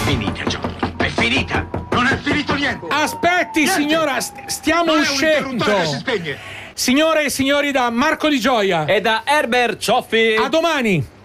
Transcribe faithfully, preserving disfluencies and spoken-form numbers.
finita, Johnny. È finita. Non è finito niente. Aspetti, niente. signora, st- stiamo non uscendo. È un interruttore che si spegne. Signore e signori, da Marco Di Gioia e da Herbert Cioffi. a domani.